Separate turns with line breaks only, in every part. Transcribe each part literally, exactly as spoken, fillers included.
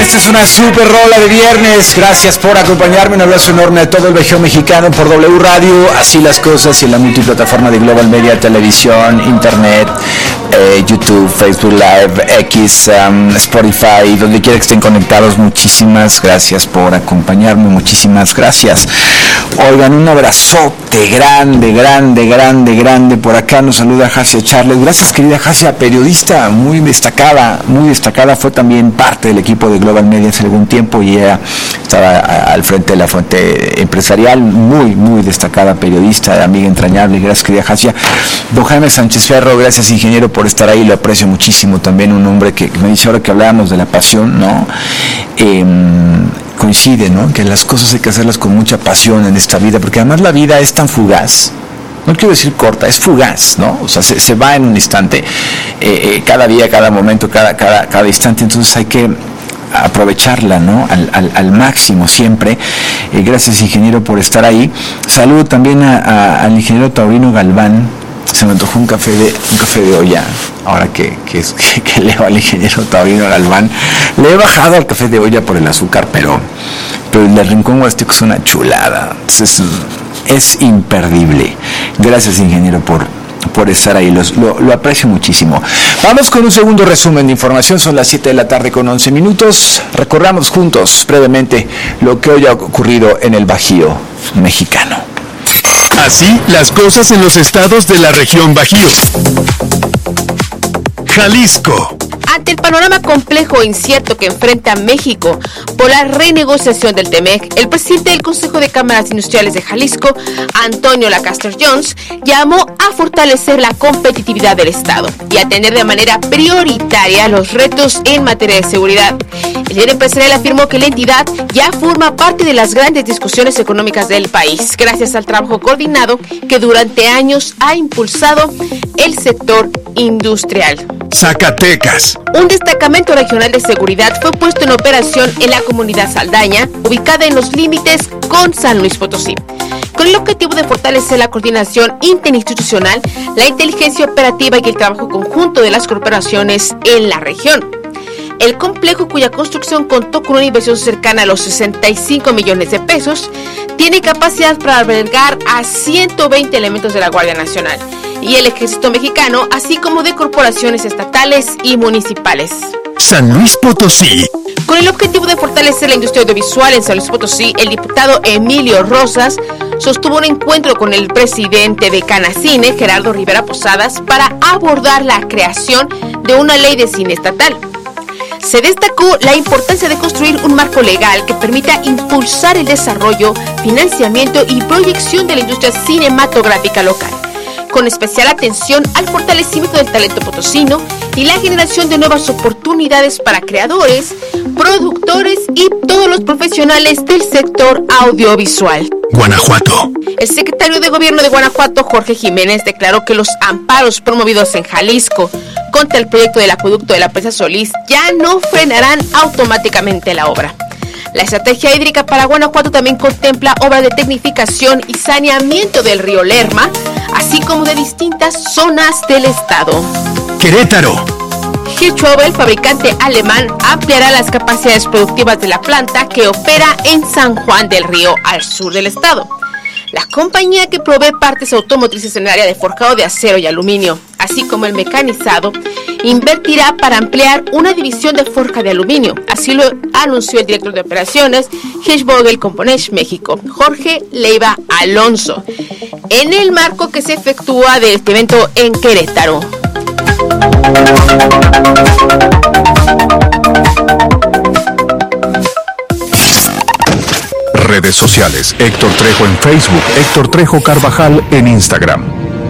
Esta es una super rola de viernes. Gracias por acompañarme. Un abrazo enorme a todo el Bajío mexicano por W Radio. Así las cosas y en la multiplataforma de Global Media, televisión, internet, eh, YouTube, Facebook Live, X, um, Spotify, donde quiera que estén conectados. Muchísimas gracias por acompañarme. Muchísimas gracias. Oigan, un abrazote grande, grande, grande, grande. Por acá nos saluda Jasia Charles. Gracias, querida Jasia, periodista muy destacada, muy destacada. Fue también parte del equipo de Global Media hace algún tiempo y ella estaba al frente de la fuente empresarial. Muy, muy destacada periodista, amiga entrañable. Gracias, querida Jasia. Don Jaime Sánchez Ferro, gracias, ingeniero, por estar ahí. Lo aprecio muchísimo. También un hombre que me dice ahora que hablábamos de la pasión, ¿no? Eh, coincide, ¿no? Que las cosas hay que hacerlas con mucha pasión en esta vida, porque además la vida es tan fugaz. No quiero decir corta, es fugaz, ¿no? O sea, se, se va en un instante, eh, eh, cada día, cada momento, cada, cada, cada instante. Entonces hay que aprovecharla, ¿no? Al, al, al máximo siempre. Eh, gracias, ingeniero, por estar ahí. Saludo también a, a, al ingeniero Taurino Galván. Se me antojó un café de un café de olla, ahora que, que, que, que leo al ingeniero Taurino Galván. Le he bajado al café de olla por el azúcar, pero, pero el de Rincón Huasteco es una chulada. Entonces, es imperdible. Gracias, ingeniero, por, por estar ahí. Los, lo, lo aprecio muchísimo. Vamos con un segundo resumen de información. Son las siete de la tarde con once minutos. Recorramos juntos brevemente lo que hoy ha ocurrido en el Bajío mexicano.
Así las cosas en los estados de la región Bajío. Jalisco.
Ante el panorama complejo e incierto que enfrenta México por la renegociación del T-MEC, el presidente del Consejo de Cámaras Industriales de Jalisco, Antonio Lacaster Jones, llamó a fortalecer la competitividad del Estado y atender de manera prioritaria los retos en materia de seguridad. El líder empresarial afirmó que la entidad ya forma parte de las grandes discusiones económicas del país, gracias al trabajo coordinado que durante años ha impulsado el sector industrial.
Zacatecas.
Un destacamento regional de seguridad fue puesto en operación en la comunidad Saldaña, ubicada en los límites con San Luis Potosí, con el objetivo de fortalecer la coordinación interinstitucional, la inteligencia operativa y el trabajo conjunto de las corporaciones en la región. El complejo, cuya construcción contó con una inversión cercana a los sesenta y cinco millones de pesos, tiene capacidad para albergar a ciento veinte elementos de la Guardia Nacional y el Ejército Mexicano, así como de corporaciones estatales y municipales.
San Luis Potosí.
Con el objetivo de fortalecer la industria audiovisual en San Luis Potosí, el diputado Emilio Rosas sostuvo un encuentro con el presidente de Canacine, Gerardo Rivera Posadas, para abordar la creación de una ley de cine estatal. Se destacó la importancia de construir un marco legal que permita impulsar el desarrollo, financiamiento y proyección de la industria cinematográfica local, con especial atención al fortalecimiento del talento potosino y la generación de nuevas oportunidades para creadores, productores y todos los profesionales del sector audiovisual.
Guanajuato.
El secretario de Gobierno de Guanajuato, Jorge Jiménez, declaró que los amparos promovidos en Jalisco contra el proyecto del acueducto de la Presa Solís ya no frenarán automáticamente la obra. La estrategia hídrica para Guanajuato también contempla obras de tecnificación y saneamiento del río Lerma, así como de distintas zonas del estado.
Querétaro.
Hirschauer, el fabricante alemán, ampliará las capacidades productivas de la planta que opera en San Juan del Río, al sur del estado. La compañía, que provee partes automotrices en el área de forjado de acero y aluminio, así como el mecanizado, invertirá para ampliar una división de forja de aluminio. Así lo anunció el director de operaciones Hirschvogel Components México, Jorge Leiva Alonso, en el marco que se efectúa de este evento en Querétaro.
Redes sociales: Héctor Trejo en Facebook, Héctor Trejo Carvajal en Instagram.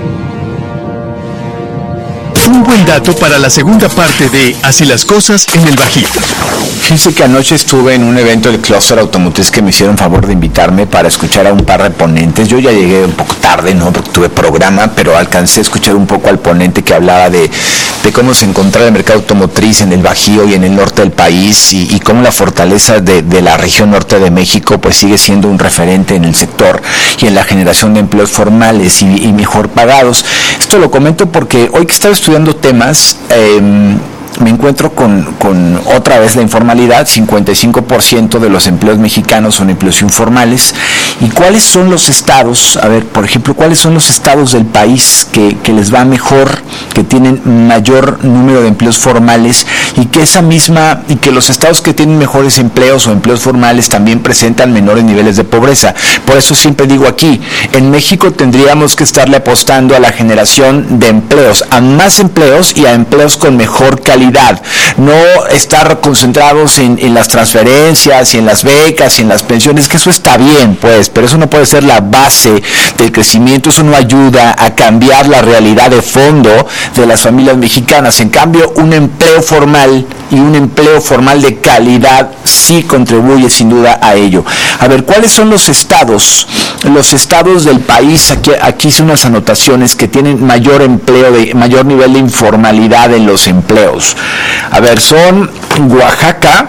Un buen dato para la segunda parte de Así las cosas en el Bajío.
Fíjense que anoche estuve en un evento del Clúster Automotriz que me hicieron favor de invitarme para escuchar a un par de ponentes. Yo ya llegué un poco tarde, ¿no? Porque tuve programa, pero alcancé a escuchar un poco al ponente que hablaba de, de cómo se encontraba el mercado automotriz en el Bajío y en el norte del país y, y cómo la fortaleza de, de la región norte de México pues sigue siendo un referente en el sector y en la generación de empleos formales y, y mejor pagados. Esto lo comento porque hoy que estaba estudiando temas, eh, me encuentro con, con otra vez la informalidad. Cincuenta y cinco por ciento de los empleos mexicanos son empleos informales. ¿Y cuáles son los estados? A ver, por ejemplo, ¿cuáles son los estados del país que, que les va mejor, que tienen mayor número de empleos formales, y que esa misma, y que los estados que tienen mejores empleos o empleos formales también presentan menores niveles de pobreza? Por eso siempre digo aquí, en México tendríamos que estarle apostando a la generación de empleos, a más empleos y a empleos con mejor calidad, no estar concentrados en, en las transferencias y en las becas y en las pensiones, que eso está bien, pues, pero eso no puede ser la base del crecimiento, eso no ayuda a cambiar la realidad de fondo de las familias mexicanas. En cambio, un empleo formal y un empleo formal de calidad sí contribuye sin duda a ello. A ver, ¿cuáles son los estados? Los estados del país, aquí, aquí hice unas anotaciones, que tienen mayor empleo, de mayor nivel de informalidad en los empleos. A ver, son Oaxaca,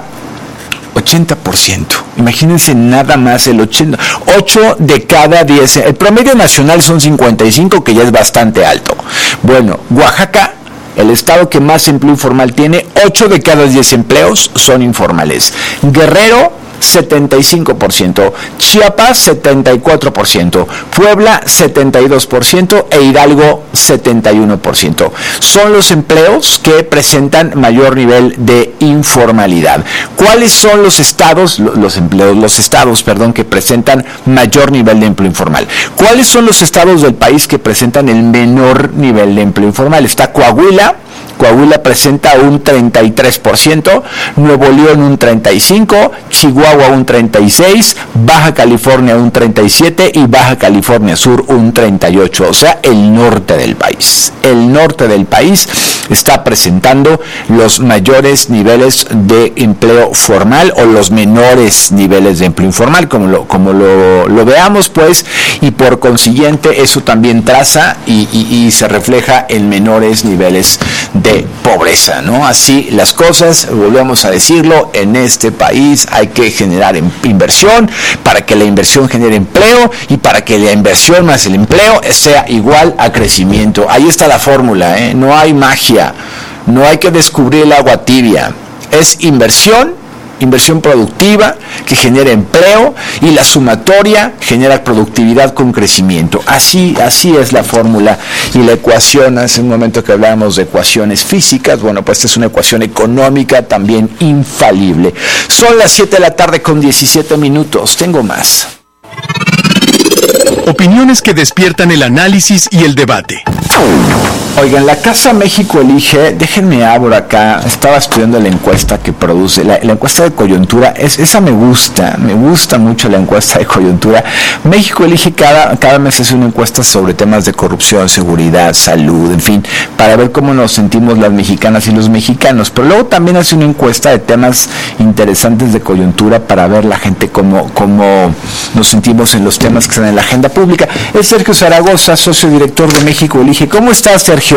ochenta por ciento. Imagínense nada más el ochenta, ocho de cada diez. El promedio nacional son cincuenta y cinco, que ya es bastante alto. Bueno, Oaxaca, el estado que más empleo informal tiene, ocho de cada diez empleos son informales. Guerrero, setenta y cinco por ciento, Chiapas setenta y cuatro por ciento, Puebla setenta y dos por ciento e Hidalgo setenta y uno por ciento. Son los empleos que presentan mayor nivel de informalidad. ¿Cuáles son los estados, los empleos, los estados, perdón, que presentan mayor nivel de empleo informal? ¿Cuáles son los estados del país que presentan el menor nivel de empleo informal? Está Coahuila. Coahuila presenta un treinta y tres por ciento, Nuevo León un treinta y cinco por ciento, Chihuahua un treinta y seis por ciento, Baja California un treinta y siete por ciento y Baja California Sur un treinta y ocho por ciento, o sea, el norte del país. El norte del país está presentando los mayores niveles de empleo formal o los menores niveles de empleo informal, como lo, como lo, lo veamos, pues, y por consiguiente eso también traza y, y, y se refleja en menores niveles de pobreza, ¿no? Así las cosas, volvemos a decirlo, en este país hay que generar inversión para que la inversión genere empleo y para que la inversión más el empleo sea igual a crecimiento. Ahí está la fórmula, ¿eh? No hay magia, no hay que descubrir el agua tibia, es inversión, inversión productiva que genera empleo, y la sumatoria genera productividad con crecimiento. Así, así es la fórmula y la ecuación. Hace un momento que hablábamos de ecuaciones físicas, bueno, pues esta es una ecuación económica también infalible. Son las siete de la tarde con diecisiete minutos. Tengo más.
Opiniones que despiertan el análisis y el debate.
Oigan, la Casa México Elige, déjenme abro acá, estaba estudiando la encuesta que produce, la, la encuesta de coyuntura, es, esa me gusta, me gusta mucho la encuesta de coyuntura. México Elige cada, cada mes hace una encuesta sobre temas de corrupción, seguridad, salud, en fin, para ver cómo nos sentimos las mexicanas y los mexicanos, pero luego también hace una encuesta de temas interesantes de coyuntura para ver la gente cómo, cómo nos sentimos en los temas que están en la agenda pública. Es Sergio Zaragoza, socio director de México Elige. ¿Cómo estás, Sergio?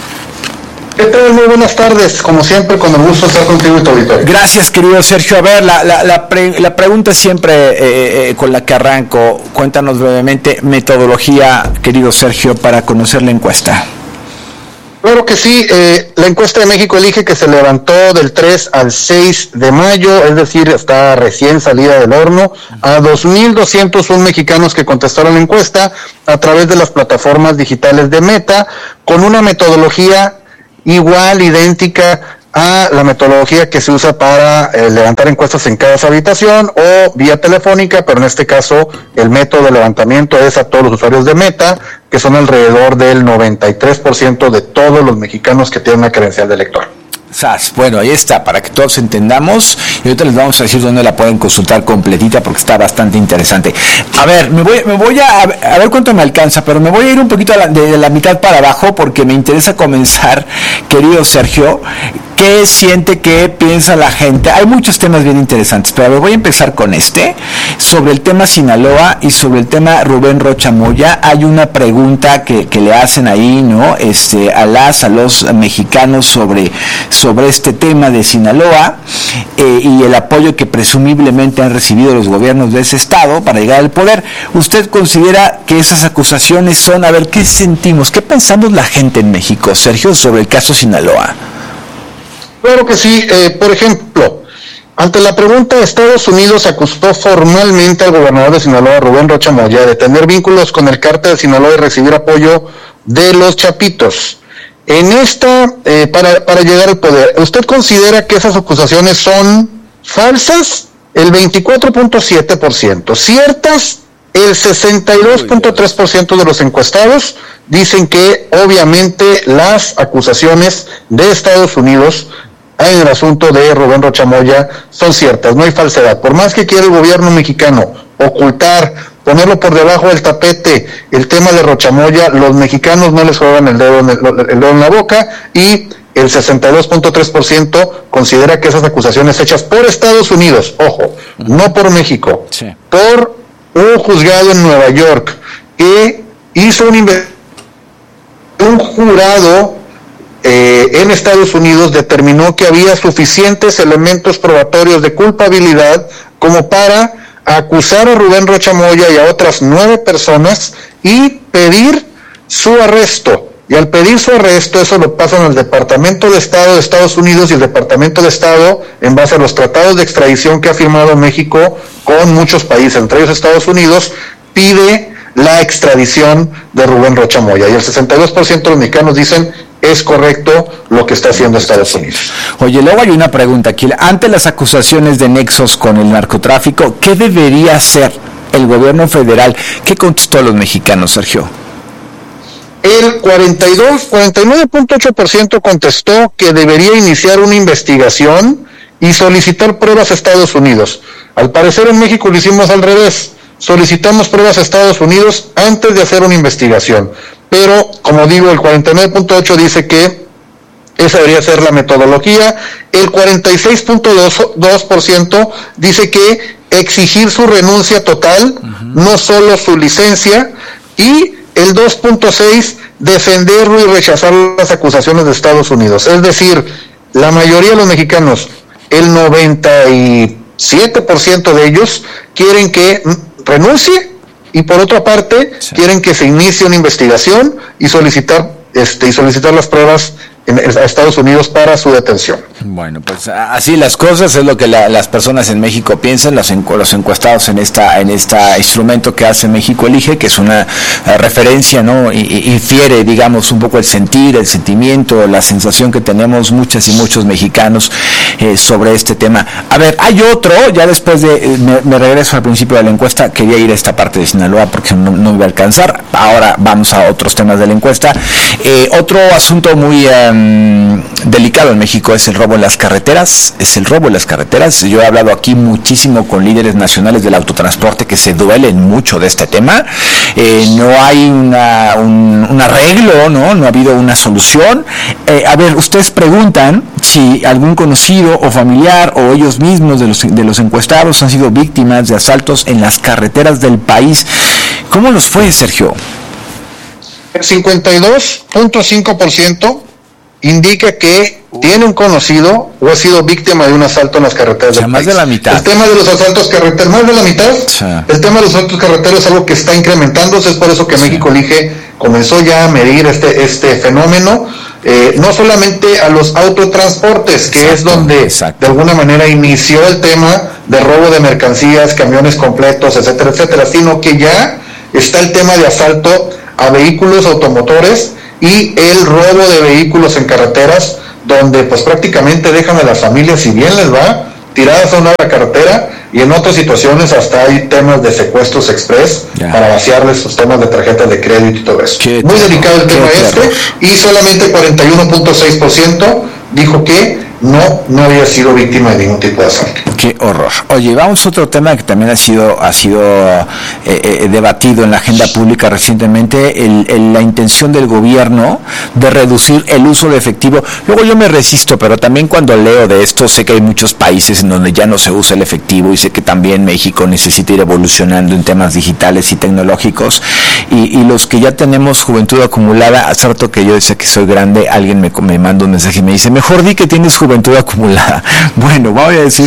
¿Qué tal? Muy buenas tardes, como siempre, con el gusto de estar contigo y tu auditorio.
Gracias, querido Sergio. A ver, la, la, la, pre, la pregunta siempre eh, eh, con la que arranco, cuéntanos brevemente, metodología, querido Sergio, para conocer la encuesta.
Claro que sí, eh, la encuesta de México Elige, que se levantó del tres al seis de mayo, es decir, está recién salida del horno, a dos mil doscientos uno mexicanos que contestaron la encuesta a través de las plataformas digitales de Meta, con una metodología igual, idéntica a la metodología que se usa para eh, levantar encuestas en cada habitación o vía telefónica, pero en este caso el método de levantamiento es a todos los usuarios de Meta, que son alrededor del noventa y tres por ciento de todos los mexicanos que tienen una credencial de elector.
Sas, bueno, ahí está, para que todos entendamos, y ahorita les vamos a decir dónde la pueden consultar completita porque está bastante interesante. A ver, me voy, me voy a, a ver cuánto me alcanza, pero me voy a ir un poquito a la, de, de la mitad para abajo porque me interesa comenzar, querido Sergio. ¿Qué siente, qué piensa la gente? Hay muchos temas bien interesantes, pero a ver, voy a empezar con este, sobre el tema Sinaloa y sobre el tema Rubén Rocha Moya. Hay una pregunta que, que le hacen ahí, ¿no? Este, a las, a los mexicanos sobre, sobre este tema de Sinaloa eh, y el apoyo que presumiblemente han recibido los gobiernos de ese estado para llegar al poder. ¿Usted considera que esas acusaciones son, a ver, qué sentimos, qué pensamos la gente en México, Sergio, sobre el caso Sinaloa?
Claro que sí. Eh, por ejemplo, ante la pregunta, Estados Unidos acusó formalmente al gobernador de Sinaloa, Rubén Rocha Moya, de tener vínculos con el cártel de Sinaloa y recibir apoyo de los Chapitos. En esta, eh, para, para llegar al poder, ¿usted considera que esas acusaciones son falsas? El veinticuatro punto siete por ciento. ¿Ciertas? El sesenta y dos punto tres por ciento de los encuestados dicen que obviamente las acusaciones de Estados Unidos en el asunto de Rubén Rocha Moya son ciertas, no hay falsedad. Por más que quiera el gobierno mexicano ocultar, ponerlo por debajo del tapete, el tema de Rocha Moya, los mexicanos no les juegan el dedo en, el, el dedo en la boca, y el sesenta y dos punto tres por ciento considera que esas acusaciones hechas por Estados Unidos, ojo, no por México, sí, por un juzgado en Nueva York que hizo un, un jurado Eh, en Estados Unidos determinó que había suficientes elementos probatorios de culpabilidad como para acusar a Rubén Rocha Moya y a otras nueve personas y pedir su arresto. Y al pedir su arresto, eso lo pasan al Departamento de Estado de Estados Unidos, y el Departamento de Estado, en base a los tratados de extradición que ha firmado México con muchos países, entre ellos Estados Unidos, pide la extradición de Rubén Rocha Moya. Y el sesenta y dos por ciento de los mexicanos dicen es correcto lo que está haciendo Estados Unidos.
Oye, luego hay una pregunta aquí. Ante las acusaciones de nexos con el narcotráfico, ¿qué debería hacer el gobierno federal? ¿Qué contestó a los mexicanos, Sergio?
El cuarenta y dos, cuarenta y nueve punto ocho por ciento contestó que debería iniciar una investigación y solicitar pruebas a Estados Unidos. Al parecer en México lo hicimos al revés. Solicitamos pruebas a Estados Unidos antes de hacer una investigación. Pero, como digo, el cuarenta y nueve punto ocho por ciento dice que esa debería ser la metodología. El cuarenta y seis punto dos por ciento dice que exigir su renuncia total, uh-huh, no solo su licencia, y el dos punto seis por ciento defenderlo y rechazar las acusaciones de Estados Unidos. Es decir, la mayoría de los mexicanos, el noventa y siete por ciento de ellos, quieren que renuncie, y por otra parte, sí, quieren que se inicie una investigación y solicitar este y solicitar las pruebas en, en, a Estados Unidos para su detención.
Bueno, pues así las cosas, es lo que la, las personas en México piensan, los, encu- los encuestados en esta en este instrumento que hace México Elige, que es una uh, referencia, ¿no? Y, y infiere, digamos, un poco el sentir, el sentimiento, la sensación que tenemos muchas y muchos mexicanos eh, sobre este tema. A ver, hay otro, ya después de, eh, me, me regreso al principio de la encuesta, quería ir a esta parte de Sinaloa porque no, no iba a alcanzar, ahora vamos a otros temas de la encuesta. Eh, otro asunto muy um, delicado en México es el robo en las carreteras, es el robo en las carreteras. Yo he hablado aquí muchísimo con líderes nacionales del autotransporte que se duelen mucho de este tema. Eh, no hay una, un, un arreglo, ¿no? No ha habido una solución. Eh, a ver, ustedes preguntan si algún conocido o familiar o ellos mismos de los, de los encuestados han sido víctimas de asaltos en las carreteras del país. ¿Cómo los fue, Sergio?
El cincuenta y dos punto cinco por ciento indica que tiene un conocido o ha sido víctima de un asalto en las carreteras
o sea,
del
más
país.
de la mitad.
El tema de los asaltos carreteros, más de la mitad. Sí. El tema de los asaltos carreteros es algo que está incrementándose, es por eso que sí. México Elige comenzó ya a medir este este fenómeno, eh, no solamente a los autotransportes, que exacto, es donde exacto. de alguna manera inició el tema de robo de mercancías, camiones completos, etcétera, etcétera, sino que ya está el tema de asalto a vehículos automotores y el robo de vehículos en carreteras, donde pues prácticamente dejan a las familias, si bien les va, tiradas a una carretera, y en otras situaciones hasta hay temas de secuestros express yeah. para vaciarles sus temas de tarjetas de crédito y todo eso. Qué Muy terror, delicado el tema este, terror. Y solamente cuarenta y uno punto seis por ciento dijo que no, no había sido víctima de ningún tipo de asalto.
Qué horror. Oye, vamos a otro tema que también ha sido ha sido eh, eh, debatido en la agenda pública recientemente, el, el, la intención del gobierno de reducir el uso de efectivo. Luego yo me resisto, pero también cuando leo de esto sé que hay muchos países en donde ya no se usa el efectivo, y sé que también México necesita ir evolucionando en temas digitales y tecnológicos, y, y los que ya tenemos juventud acumulada, hace rato que yo decía que soy grande, alguien me, me manda un mensaje y me dice, mejor di que tienes juventud acumulada. Bueno, voy a decir que tengo juventud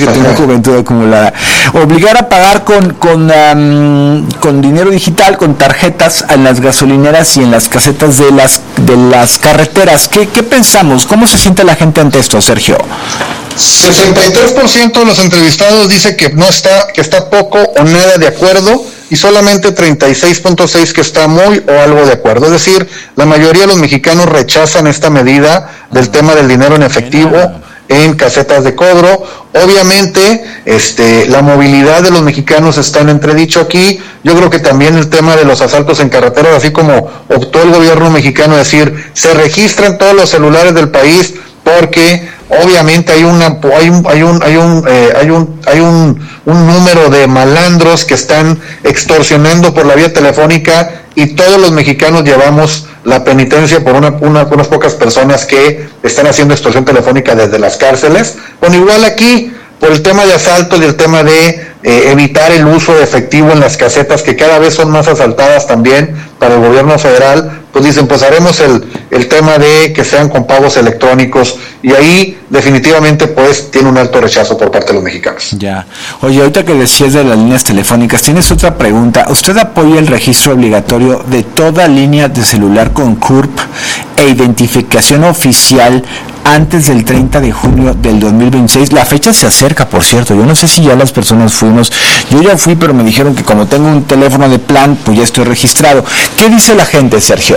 juventud acumulada. Obligar a pagar con con, um, con dinero digital, con tarjetas en las gasolineras y en las casetas de las de las carreteras. ¿Qué, qué pensamos? ¿Cómo se siente la gente ante esto, Sergio?
sesenta y tres por ciento de los entrevistados dice que no está, que está poco o nada de acuerdo, y solamente treinta y seis punto seis que está muy o algo de acuerdo. Es decir, la mayoría de los mexicanos rechazan esta medida del tema del dinero en efectivo en casetas de cobro. Obviamente, este, la movilidad de los mexicanos está en entredicho aquí. Yo creo que también el tema de los asaltos en carreteras, así como optó el gobierno mexicano, es decir, se registran todos los celulares del país, porque obviamente hay una hay un hay un hay un eh, hay un hay un, un número de malandros que están extorsionando por la vía telefónica, y todos los mexicanos llevamos la penitencia por una, una unas pocas personas que están haciendo extorsión telefónica desde las cárceles. Bueno, igual aquí, por el tema de asaltos y el tema de eh, evitar el uso de efectivo en las casetas, que cada vez son más asaltadas también para el gobierno federal, pues dicen, pues haremos el, el tema de que sean con pagos electrónicos, y ahí definitivamente pues tiene un alto rechazo por parte de los mexicanos.
Ya. Oye, ahorita que decías de las líneas telefónicas, tienes otra pregunta. ¿Usted apoya el registro obligatorio de toda línea de celular con C U R P e identificación oficial antes del treinta de junio del dos mil veintiséis? La fecha se acerca, por cierto. Yo no sé si ya las personas fuimos. Yo ya fui, pero me dijeron que como tengo un teléfono de plan, pues ya estoy registrado. ¿Qué dice la gente, Sergio?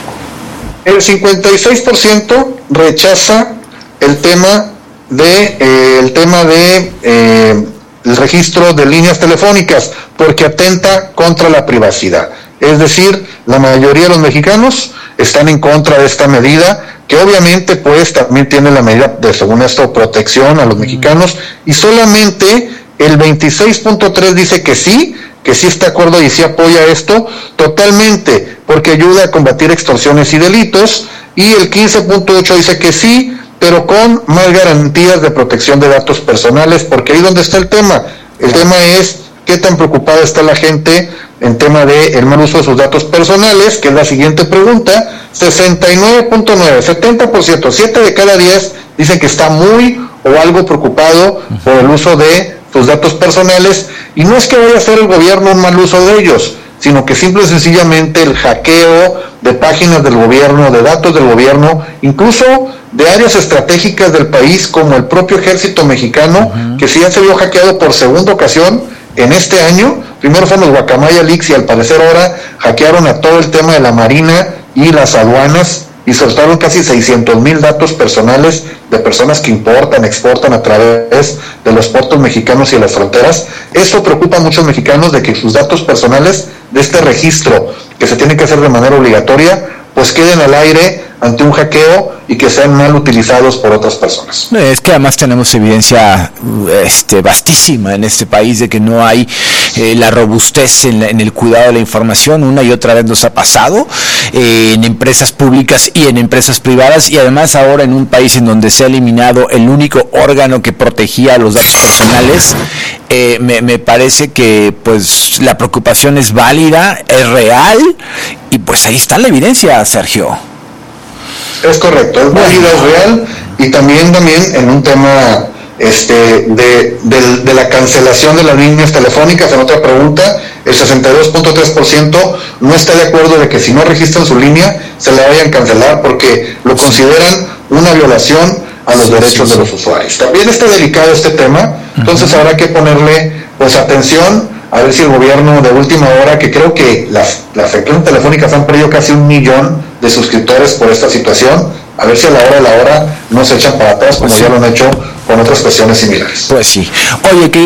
El cincuenta y seis por ciento rechaza el tema de eh, el tema de eh, el registro de líneas telefónicas, porque atenta contra la privacidad. Es decir, la mayoría de los mexicanos están en contra de esta medida, que obviamente pues también tiene la medida de, según esto, protección a los mexicanos, y solamente el veintiséis punto tres dice que sí, que sí está de acuerdo y sí apoya esto totalmente, porque ayuda a combatir extorsiones y delitos, y el quince punto ocho dice que sí, pero con más garantías de protección de datos personales, porque ahí donde está el tema. El tema es qué tan preocupada está la gente en tema de el mal uso de sus datos personales, que es la siguiente pregunta. Sesenta y nueve punto nueve, setenta por ciento, siete de cada diez dicen que está muy o algo preocupado por el uso de sus datos personales, y no es que vaya a hacer el gobierno un mal uso de ellos, sino que simple y sencillamente el hackeo de páginas del gobierno, de datos del gobierno, incluso de áreas estratégicas del país, como el propio ejército mexicano, uh-huh. que sí ya se vio hackeado por segunda ocasión en este año. Primero fueron los Guacamaya Leaks, y al parecer ahora hackearon a todo el tema de la Marina y las aduanas, y soltaron casi seiscientos mil datos personales de personas que importan, exportan a través de los puertos mexicanos y de las fronteras. Esto preocupa a muchos mexicanos, de que sus datos personales de este registro, que se tiene que hacer de manera obligatoria, pues queden al aire ante un hackeo y que sean mal utilizados por otras personas.
Es que además tenemos evidencia este, vastísima en este país de que no hay eh, la robustez en, la, en el cuidado de la información. Una y otra vez nos ha pasado eh, en empresas públicas y en empresas privadas, y además ahora en un país en donde se ha eliminado el único órgano que protegía los datos personales. Eh, me, me parece que pues la preocupación es válida, es real, y pues ahí está la evidencia, Sergio.
Es correcto, es válida, es real, y también también en un tema este de, de, de la cancelación de las líneas telefónicas. En otra pregunta, el sesenta y dos punto tres por ciento no está de acuerdo de que si no registran su línea se la vayan a cancelar, porque lo consideran una violación a los sí, derechos sí, sí. de los usuarios. También está delicado este tema, entonces uh-huh. habrá que ponerle pues atención, a ver si el gobierno de última hora, que creo que las, las frecuencias telefónicas han perdido casi un millón de suscriptores por esta situación, a ver si a la hora de la hora no se echan para atrás, como pues sí. ya lo han hecho con otras cuestiones similares.
Pues sí. Oye, que